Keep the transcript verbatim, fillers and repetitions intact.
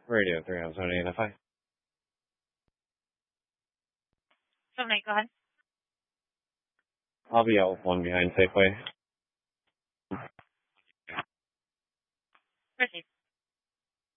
Radio three oh seven eight F I. seven eight, go ahead. I'll be out with one behind Safeway. Proceed.